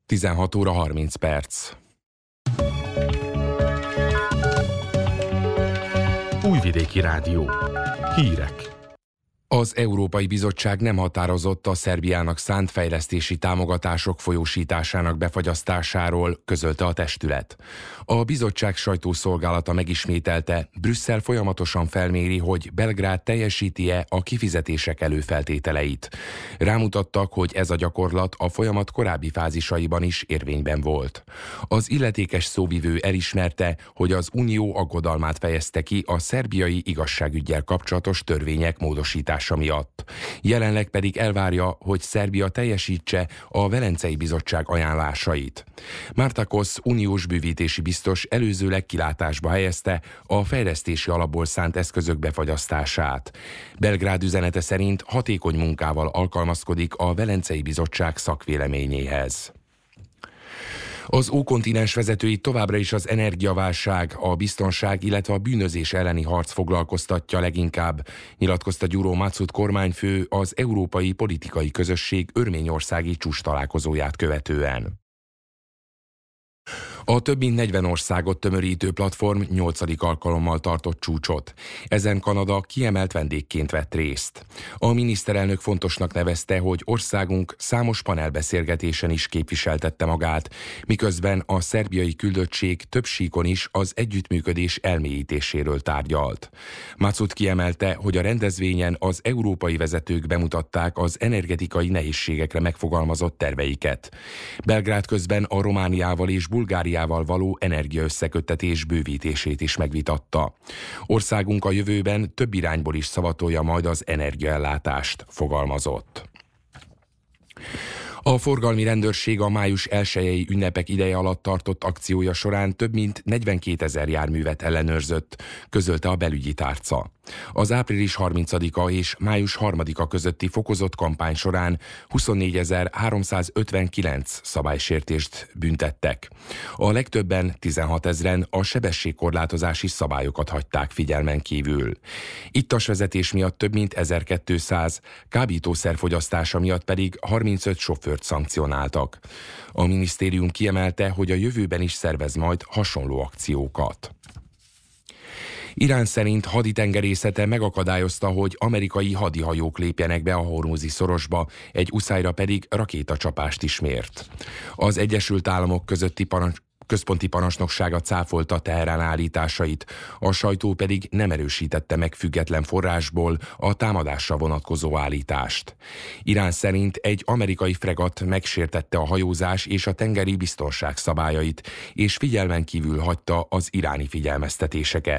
16 óra 30 perc. Újvidéki Rádió. Hírek. Az Európai Bizottság nem határozott a Szerbiának szánt fejlesztési támogatások folyósításának befagyasztásáról, közölte a testület. A bizottság sajtószolgálata megismételte, Brüsszel folyamatosan felméri, hogy Belgrád teljesíti-e a kifizetések előfeltételeit. Rámutattak, hogy ez a gyakorlat a folyamat korábbi fázisaiban is érvényben volt. Az illetékes szóvivő elismerte, hogy az Unió aggodalmát fejezte ki a szerbiai igazságüggyel kapcsolatos törvények módosítása miatt. Jelenleg pedig elvárja, hogy Szerbia teljesítse a Velencei Bizottság ajánlásait. Mártakos uniós bővítési biztos előzőleg kilátásba helyezte a fejlesztési alapból szánt eszközök befagyasztását. Belgrád üzenete szerint hatékony munkával alkalmazkodik a Velencei Bizottság szakvéleményéhez. Az ókontinens vezetőit továbbra is az energiaválság, a biztonság, illetve a bűnözés elleni harc foglalkoztatja leginkább, nyilatkozta Gyuró Matsut kormányfő az Európai Politikai Közösség örményországi csúcstalálkozóját követően. A több mint 40 országot tömörítő platform 8. alkalommal tartott csúcsot. Ezen Kanada kiemelt vendégként vett részt. A miniszterelnök fontosnak nevezte, hogy országunk számos panelbeszélgetésen is képviseltette magát, miközben a szerbiai küldöttség több síkon is az együttműködés elmélyítéséről tárgyalt. Matsut kiemelte, hogy a rendezvényen az európai vezetők bemutatták az energetikai nehézségekre megfogalmazott terveiket. Belgrád közben a Romániával és Bulgáriával való energiaösszeköttetés bővítését is megvitatta. Országunk a jövőben több irányból is szavatolja majd az energiaellátást, fogalmazott. A forgalmi rendőrség a május 1-i ünnepek ideje alatt tartott akciója során több mint 42 000 járművet ellenőrzött, közölte a belügyi tárca. Az április 30-a és május 3-a közötti fokozott kampány során 24.359 szabálysértést büntettek. A legtöbben, 16 000-en a sebességkorlátozási szabályokat hagyták figyelmen kívül. Ittas vezetés miatt több mint 1200, kábítószerfogyasztása miatt pedig 35 sofőrt szankcionáltak. A minisztérium kiemelte, hogy a jövőben is szervez majd hasonló akciókat. Irán szerint haditengerészete megakadályozta, hogy amerikai hadihajók lépjenek be a Hormuzi szorosba, egy uszályra pedig rakétacsapást is mért. Az Egyesült Államok központi parancsnoksága cáfolta Teherán állításait, a sajtó pedig nem erősítette meg független forrásból a támadásra vonatkozó állítást. Irán szerint egy amerikai fregatt megsértette a hajózás és a tengeri biztonság szabályait, és figyelmen kívül hagyta az iráni figyelmeztetéseket.